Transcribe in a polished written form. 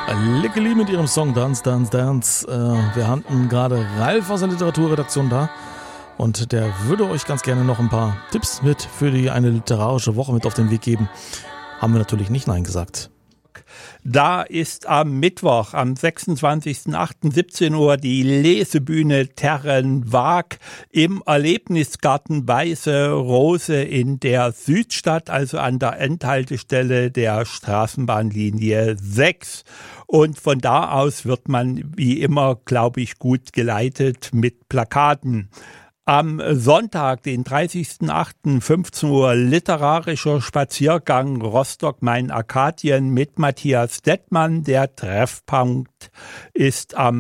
Lickeli mit ihrem Song Dance, Dance, Dance. Wir hatten gerade Ralf aus der Literaturredaktion da und der würde euch ganz gerne noch ein paar Tipps mit für eine literarische Woche mit auf den Weg geben. Haben wir natürlich nicht Nein gesagt. Da ist am Mittwoch, am 26.08.17 Uhr die Lesebühne Terrenwag im Erlebnisgarten Weiße Rose in der Südstadt, also an der Endhaltestelle der Straßenbahnlinie 6. Und von da aus wird man wie immer, glaube ich, gut geleitet mit Plakaten. Am Sonntag, den 30.08.15 Uhr, literarischer Spaziergang Rostock-Main-Arkadien mit Matthias Dettmann. Der Treffpunkt ist am